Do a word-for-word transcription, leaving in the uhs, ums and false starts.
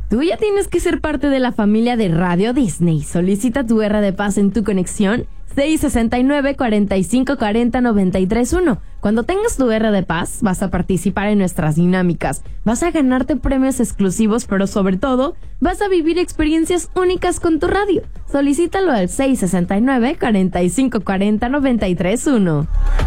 Tú ya tienes que ser parte de la familia de Radio Disney. Solicita tu R de Paz en tu conexión seis sesenta y nueve, cuarenta y cinco, cuarenta, noventa y tres, uno. Cuando tengas tu R de Paz, vas a participar en nuestras dinámicas, vas a ganarte premios exclusivos, pero sobre todo, vas a vivir experiencias únicas con tu radio. Solicítalo al seis sesenta y nueve, cuarenta y cinco, cuarenta, noventa y tres, uno.